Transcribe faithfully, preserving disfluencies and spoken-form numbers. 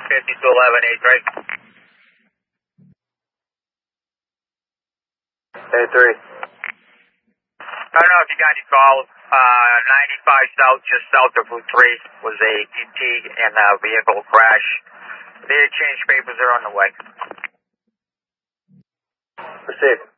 fifty-two eleven eighty-three. eighty-three. I don't know if you got any calls. Uh, ninety-five South, just south of Route three, was a E T and a vehicle crash. The change papers are on the way. Received.